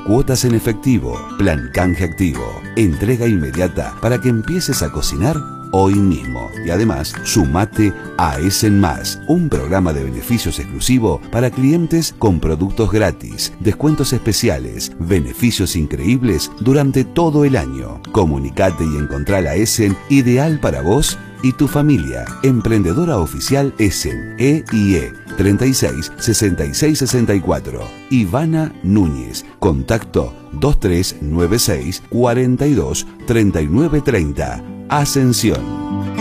cuotas en efectivo, plan canje activo, entrega inmediata para que empieces a cocinar hoy mismo. Y además, sumate a Essen Más, un programa de beneficios exclusivo para clientes con productos gratis, descuentos especiales, beneficios increíbles durante todo el año. Comunicate y encontrá la Essen ideal para vos y tu familia. Emprendedora oficial Essen, EIE 36 66 64. Ivana Núñez. Contacto 2396 42 39 30. Ascensión.